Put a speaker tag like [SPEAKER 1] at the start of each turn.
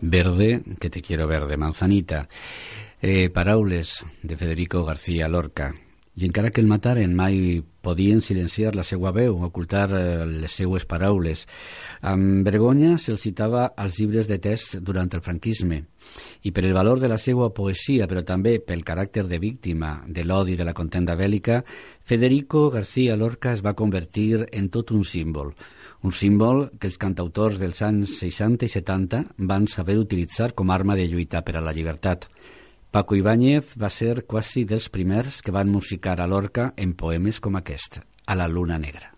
[SPEAKER 1] Verde, que te quiero verde, Manzanita. Paraules de Federico García Lorca. I encara que el mataren mai podien silenciar la seva veu, ocultar les seues paraules. Amb vergonya se'l citava als llibres de text durant el franquisme. I per el valor de la seva poesia, però també pel caràcter de víctima de l'odi de la contenda bèl·lica, Federico García Lorca es va convertir en tot un símbol que els cantautors dels anys 60 i 70 van saber utilitzar com a arma de lluita per a la llibertat. Paco Ibáñez va ser quasi dels primers que van musicar a Lorca en poemes com aquest, A la luna negra.